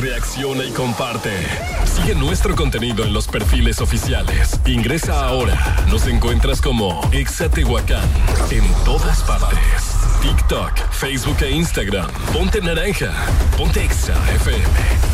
reacciona y comparte. Sigue nuestro contenido en los perfiles oficiales. Ingresa ahora. Nos encuentras como Exa Tehuacán en todas partes. TikTok, Facebook e Instagram. Ponte naranja. Ponte Exa FM.